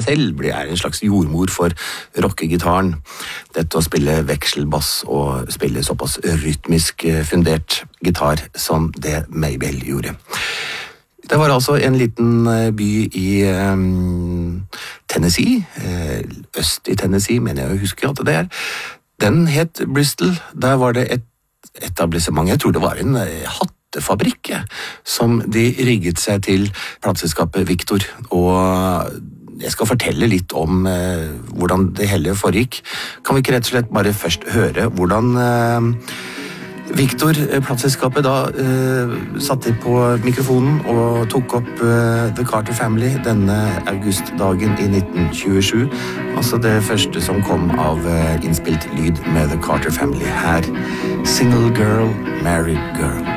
seg selv er en slags jordmor for rockegitaren. Dette å spille vekselbass og spille såpass rytmisk fundert gitar som det Mabel gjorde. Det var altså en liten by i Tennessee, øst i Tennessee, mener jeg å huske at det Den het Bristol. Der var det et etablissement, jeg tror det var en hattefabrikk, som de rigget seg til plateselskapet Victor, og jeg skal fortelle litt om hvordan det hele foregikk. Kan vi ikke rett og slett bare først høre hvordan Victor, plateselskapet, da satte på mikrofonen og tok opp The Carter Family denne augustdagen i 1927. Altså det første som kom av innspilt lyd med The Carter Family her. Single Girl, Married Girl.